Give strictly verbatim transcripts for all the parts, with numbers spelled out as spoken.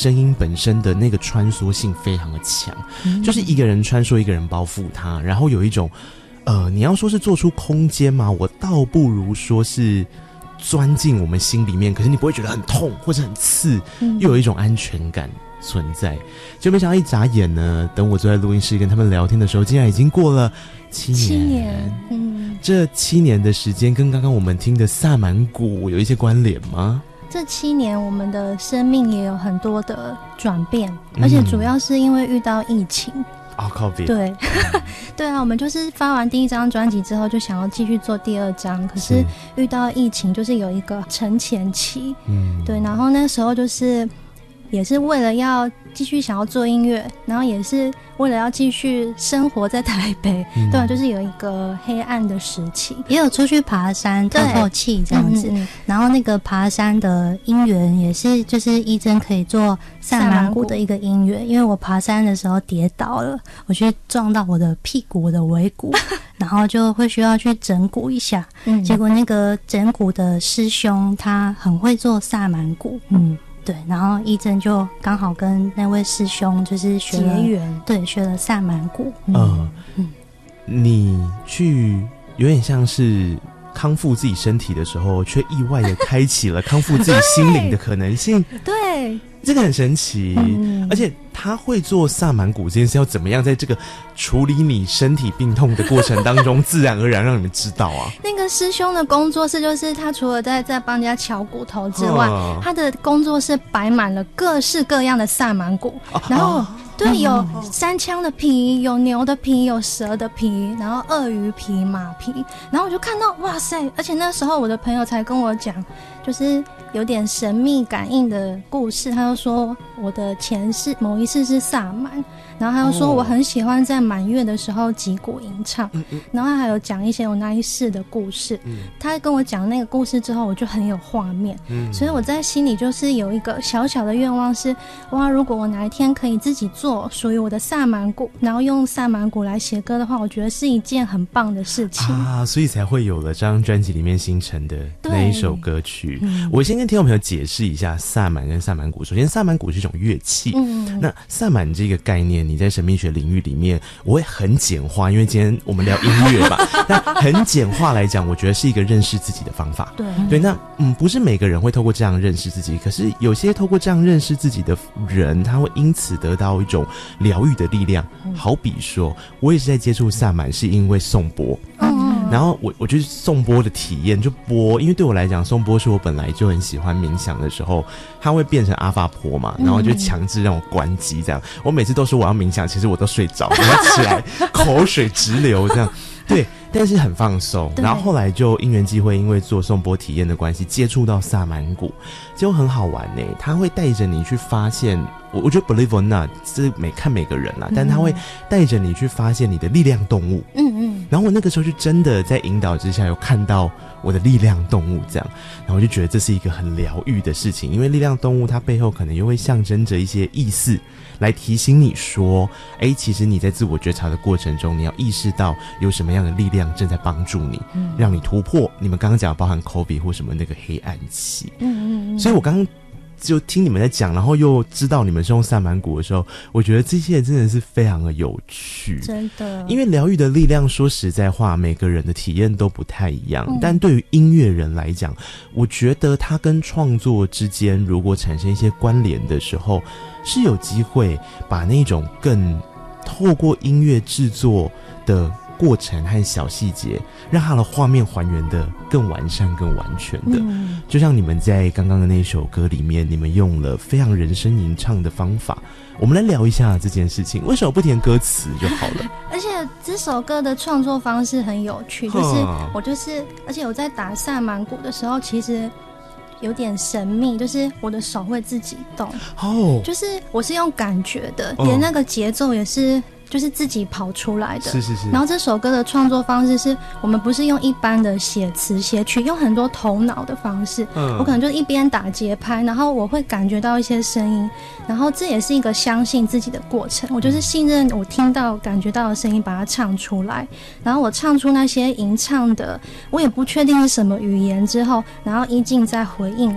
声音本身的那个穿梭性非常的强、嗯、就是一个人穿梭一个人包覆它，然后有一种呃，你要说是做出空间吗？我倒不如说是钻进我们心里面，可是你不会觉得很痛或者很刺、嗯、又有一种安全感存在。就没想到一眨眼呢，等我坐在录音室跟他们聊天的时候，竟然已经过了七年。七年，嗯，这七年的时间跟刚刚我们听的萨满鼓有一些关联吗？ 这七年我们的生命也有很多的转变，而且主要是因为遇到疫情。 哦、oh, COVID 对对啊，我们就是发完第一张专辑之后就想要继续做第二张，可是遇到疫情就是有一个沉潜期，嗯，对，然后那时候就是也是为了要继续想要做音乐，然后也是为了要继续生活在台北、嗯、对啊，就是有一个黑暗的时期， 也有出去爬山透透气这样子、嗯嗯、然后那个爬山的因缘也是就是依真可以做萨满鼓的一个因缘，因为我爬山的时候跌倒了，我去撞到我的屁股，我的尾骨然后就会需要去整骨一下、嗯、结果那个整骨的师兄他很会做萨满鼓，嗯，对，然后依真就刚好跟那位师兄就是学了结缘，对，学了萨满鼓。嗯、呃、嗯， 你去有点像是康复自己身体的时候，却意外的开启了康复自己心灵的可能性。 对， 这个很神奇、嗯、而且他会做萨满鼓这件事要怎么样在这个处理你身体病痛的过程当中自然而然让你们知道啊？ 那个师兄的工作室就是他除了在在帮人家敲骨头之外、嗯、他的工作室摆满了各式各样的萨满鼓、啊、然后、啊对，有山羌的皮，有牛的皮，有蛇的皮，然后鳄鱼皮、马皮，然后我就看到哇塞！而且那时候我的朋友才跟我讲，就是有点神秘感应的故事。他就说我的前世某一世是萨满，然后他又说我很喜欢在满月的时候击鼓吟唱，哦、然后他还有讲一些我那一世的故事。嗯、他跟我讲那个故事之后，我就很有画面、嗯，所以我在心里就是有一个小小的愿望是：哇，如果我哪一天可以自己做属于我的萨满鼓，然后用萨满鼓来写歌的话，我觉得是一件很棒的事情啊，所以才会有了这张专辑里面形成的那一首歌曲。嗯、我先跟听众朋友解释一下萨满跟萨满鼓。首先，萨满鼓是一种乐器，嗯，那萨满这个概念，你在神秘学领域里面，我会很简化，因为今天我们聊音乐嘛，那很简化来讲，我觉得是一个认识自己的方法。 对对，那嗯，不是每个人会透过这样认识自己，可是有些透过这样认识自己的人，他会因此得到一种疗愈的力量。好比说我也是在接触萨满是因为颂钵，嗯，然后我我就是颂钵的体验，就钵，因为对我来讲颂钵是我本来就很喜欢冥想的时候，它会变成阿法波嘛，然后就强制让我关机这样，我每次都说我要冥想，其实我都睡着，然后起来口水直流这样，对，但是很放松。然后后来就因缘际会，因为做颂钵体验的关系，接触到萨满鼓，就很好玩呢、欸。他会带着你去发现，我我觉得 believe or not， 这每看每个人啦，但他会带着你去发现你的力量动物。嗯嗯。然后我那个时候就真的在引导之下，有看到我的力量动物这样，然后我就觉得这是一个很疗愈的事情，因为力量动物它背后可能又会象征着一些意思，来提醒你说，哎，其实你在自我觉察的过程中，你要意识到有什么样的力量正在帮助你，嗯、让你突破你们刚刚讲包含 COVID 或什么那个黑暗期。嗯嗯嗯。所以我刚刚就听你们在讲，然后又知道你们是用萨满鼓的时候，我觉得这些真的是非常的有趣， 真的。 因为疗愈的力量，说实在话，每个人的体验都不太一样。嗯、但对于音乐人来讲，我觉得它跟创作之间如果产生一些关联的时候，是有机会把那种更透过音乐制作的过程和小细节，让它的画面还原的更完善更完全的、嗯、就像你们在刚刚的那首歌里面，你们用了非常人声吟唱的方法。我们来聊一下这件事情，为什么不填歌词就好了？ 而且这首歌的创作方式很有趣，就是我就是而且我在打萨满鼓的时候其实有点神秘，就是我的手会自己动哦，就是我是用感觉的，连那个节奏也是就是自己跑出来的， 是是是。 然后这首歌的创作方式是我们不是用一般的写词写曲，用很多头脑的方式、嗯、我可能就一边打节拍，然后我会感觉到一些声音，然后这也是一个相信自己的过程，我就是信任我听到感觉到的声音把它唱出来，然后我唱出那些吟唱的我也不确定是什么语言之后，然后依静再回应我，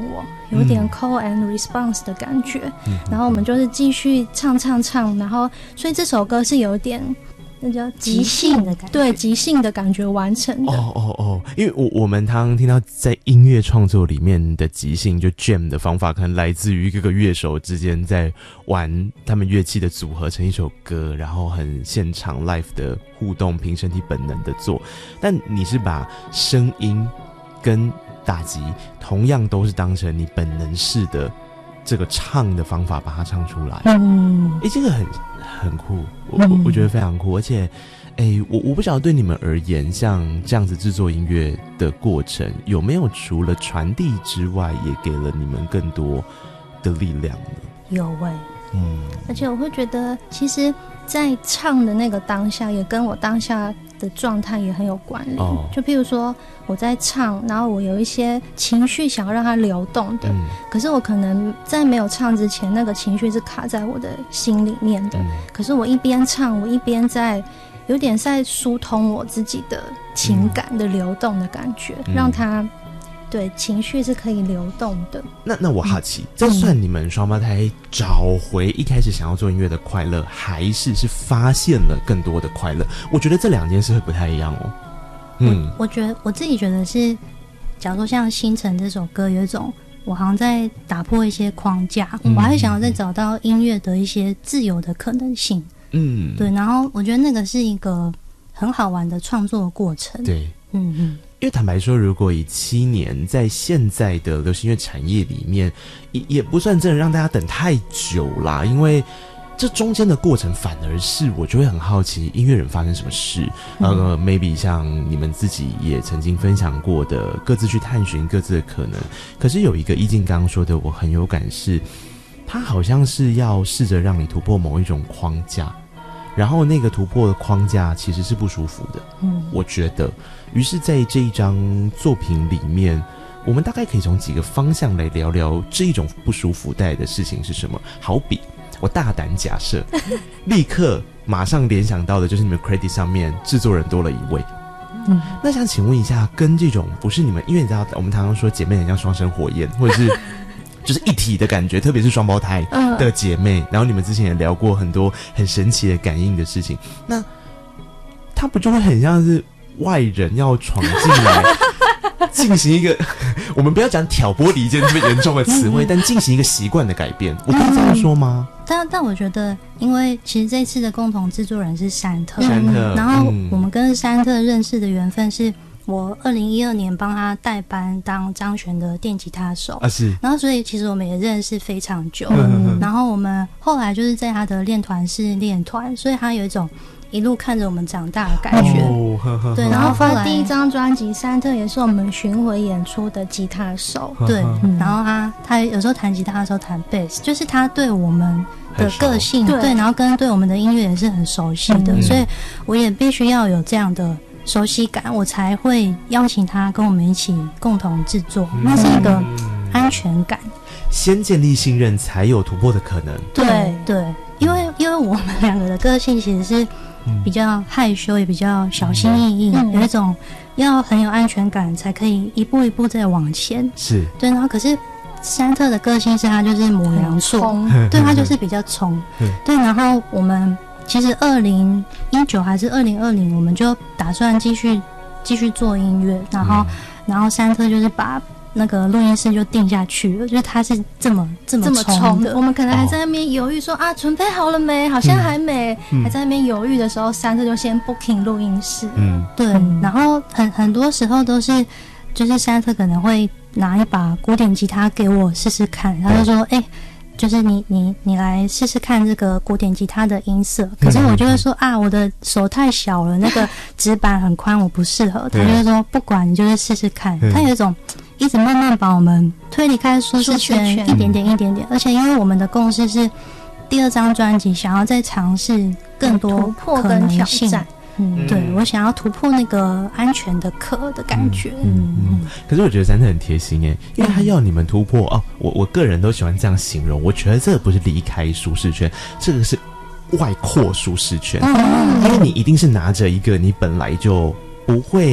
有点 call and response 的感觉，嗯、然后我们就是继续唱唱唱，然后所以这首歌是有点那叫即兴的感觉， 对，即兴的感觉完成的。 哦哦哦，因为我我们常常听到在音乐创作里面的即兴，就 jam 的方法，可能来自于各个乐手之间在玩他们乐器的组合成一首歌，然后很现场 live 的互动，凭身体本能的做。但你是把声音跟打击同样都是当成你本能式的这个唱的方法把它唱出来。嗯，哎、欸，这个很很酷，我我我觉得非常酷，而且，哎、欸，我我不晓得对你们而言，像这样子制作音乐的过程，有没有除了传递之外，也给了你们更多的力量呢？ 有哎、欸， 嗯，而且我会觉得，其实，在唱的那个当下，也跟我当下的状态也很有关联。哦、就譬如说我在唱，然后我有一些情绪想要让它流动的、嗯、可是我可能在没有唱之前，那个情绪是卡在我的心里面的、嗯、可是我一边唱，我一边在有点在疏通我自己的情感的流动的感觉、嗯、让它对情绪是可以流动的。那那我好奇、嗯、这算你们双胞胎找回一开始想要做音乐的快乐，还是是发现了更多的快乐？我觉得这两件事会不太一样哦。 嗯，我, 我觉得我自己觉得是，假如说像《星辰》这首歌，有一种我好像在打破一些框架，嗯、我还想要再找到音乐的一些自由的可能性。嗯，对，然后我觉得那个是一个很好玩的创作过程。 对，嗯嗯。因为坦白说，如果以七年在现在的流行乐产业里面，也也不算真的让大家等太久啦，因为这中间的过程反而是我就会很好奇音乐人发生什么事。呃、嗯、maybe 像你们自己也曾经分享过的，各自去探寻各自的可能。可是有一个意境刚刚说的我很有感，是他好像是要试着让你突破某一种框架，然后那个突破的框架其实是不舒服的。嗯，我觉得于是在这一张作品里面，我们大概可以从几个方向来聊聊这一种不舒服带来的事情是什么。好比我大胆假设，立刻马上联想到的就是你们 credit 上面制作人多了一位。嗯，那想请问一下，跟这种不是你们，因为你知道我们常常说姐妹很像双生火焰，或者是就是一体的感觉，特别是双胞胎的姐妹，然后你们之前也聊过很多很神奇的感应的事情，那它不就会很像是外人要闯进来进行一个我们不要讲挑拨离间这么严重的词汇，但进行一个习惯的改变，我可以这样说吗？ 但但我觉得，因为其实这次的共同制作人是山特， 山特， 然后我们跟山特认识的缘分是我二零一二年帮他代班当张悬的电吉他手啊，是， 然后所以其实我们也认识非常久，嗯、然后我们后来就是在他的练团室练团，所以他有一种一路看着我们长大的感觉。哦、呵呵对，然后发第一张专辑，山特也是我们巡回演出的吉他手。 对，嗯、然后他他有时候弹吉他的时候弹贝斯，就是他对我们的个性，对，然后跟对我们的音乐也是很熟悉的，嗯、所以我也必须要有这样的熟悉感，我才会邀请他跟我们一起共同制作，嗯、那是一个安全感。 先建立信任，才有突破的可能。 对对，因为因为我们两个的个性其实是比较害羞，也比较小心翼翼，嗯、有一种要很有安全感，才可以一步一步再往前。 是对，然后可是山特的个性是他就是牡羊座，对，他就是比较冲。对，然后我们其实二零一九还是二零二零，我们就打算继续继续做音乐，然后、嗯、然后山特就是把那个录音室就定下去了，就是他是这么这么冲的， 我们可能还在那边犹豫说、哦、啊准备好了没，好像还没、嗯、还在那边犹豫的时候，山特就先 booking 录音室。 嗯，对，然后很很多时候都是就是山特可能会拿一把古典吉他给我试试看，他就说哎、欸，就是你你你来试试看这个古典吉他的音色，可是我就会说啊，我的手太小了，那个指板很宽，我不适合。他就会说不管，你就是试试看。他有一种一直慢慢把我们推离开舒适圈，一点点一点点。而且因为我们的共识是第二张专辑想要再尝试更多可能性。嗯，对，我想要突破那个安全的壳的感觉。嗯嗯。可是我觉得山特很贴心耶，因为他要你们突破哦。我我个人都喜欢这样形容，我觉得这个不是离开舒适圈，这个是外扩舒适圈。嗯，因为你一定是拿着一个你本来就不会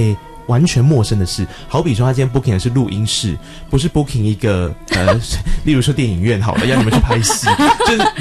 完全陌生的事。好比说他今天 booking 的是录音室，不是 booking 一个呃例如说电影院好了要你们去拍戏，就是